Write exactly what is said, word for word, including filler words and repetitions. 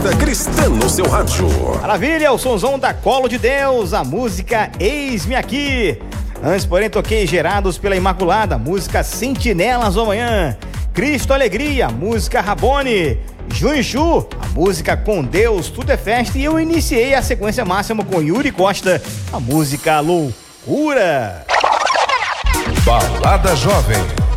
Cristã no seu rádio. Maravilha, o sonzão da Colo de Deus, a música Eis-me Aqui. Antes, porém, toquei Gerados pela Imaculada, música Sentinelas do Amanhã. Cristo Alegria, música Rabone. Junchu, a música Com Deus Tudo é Festa. E eu iniciei a sequência máxima com Yuri Costa, a música Loucura. Balada Jovem.